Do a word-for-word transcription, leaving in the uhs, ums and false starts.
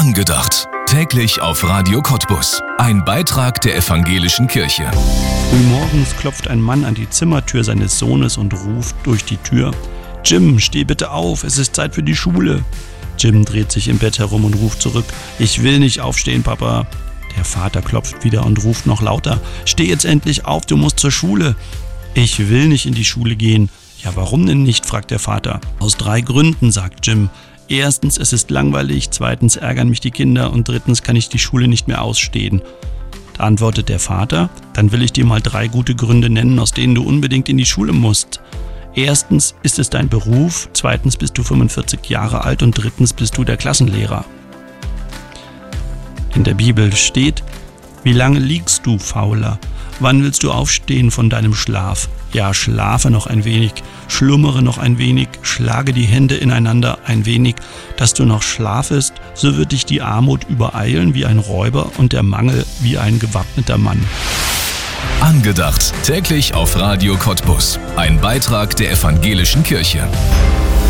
Angedacht. Täglich auf Radio Cottbus. Ein Beitrag der Evangelischen Kirche. Frühmorgens klopft ein Mann an die Zimmertür seines Sohnes und ruft durch die Tür: Jim, steh bitte auf, es ist Zeit für die Schule. Jim dreht sich im Bett herum und ruft zurück: Ich will nicht aufstehen, Papa. Der Vater klopft wieder und ruft noch lauter: Steh jetzt endlich auf, du musst zur Schule. Ich will nicht in die Schule gehen. Ja, warum denn nicht, fragt der Vater. Aus drei Gründen, sagt Jim. Erstens, es ist langweilig, zweitens ärgern mich die Kinder und drittens kann ich die Schule nicht mehr ausstehen. Da antwortet der Vater: Dann will ich dir mal drei gute Gründe nennen, aus denen du unbedingt in die Schule musst. Erstens ist es dein Beruf, zweitens bist du fünfundvierzig Jahre alt und drittens bist du der Klassenlehrer. In der Bibel steht: Wie lange liegst du, Fauler? Wann willst du aufstehen von deinem Schlaf? Ja, schlafe noch ein wenig, schlummere noch ein wenig, schlage die Hände ineinander ein wenig, dass du noch schlafest, so wird dich die Armut übereilen wie ein Räuber und der Mangel wie ein gewappneter Mann. Angedacht. Täglich auf Radio Cottbus. Ein Beitrag der Evangelischen Kirche.